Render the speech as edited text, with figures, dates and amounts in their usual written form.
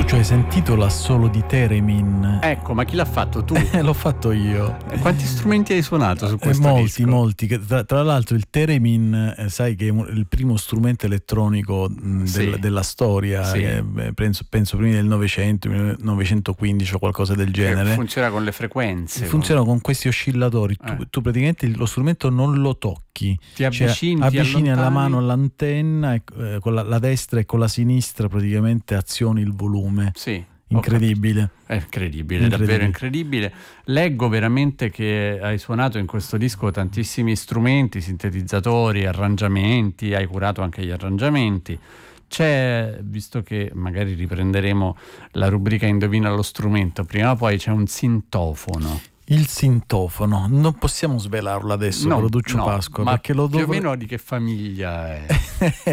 Producio, hai sentito l'assolo di Theremin? Ecco, ma chi l'ha fatto? Tu? L'ho fatto io. Quanti strumenti hai suonato su questo disco? Molti. Tra l'altro il Theremin, sai che è il primo strumento elettronico della storia, Sì. penso prima del 900, 1915 o qualcosa del genere. Che funziona con le frequenze. Funziona con questi oscillatori. Tu praticamente lo strumento non lo tocchi. Ti avvicini, avvicini alla mano allontani. all'antenna e con la destra e con la sinistra praticamente azioni il volume. Sì. Incredibile. È incredibile, davvero incredibile. Leggo veramente che hai suonato in questo disco tantissimi strumenti, sintetizzatori, arrangiamenti, hai curato anche gli arrangiamenti. C'è, visto che magari riprenderemo la rubrica Indovina lo strumento, prima o poi c'è un sintofono. Il sintofono, non possiamo svelarlo adesso, Producio Pasqua, ma perché lo più o meno di che famiglia è?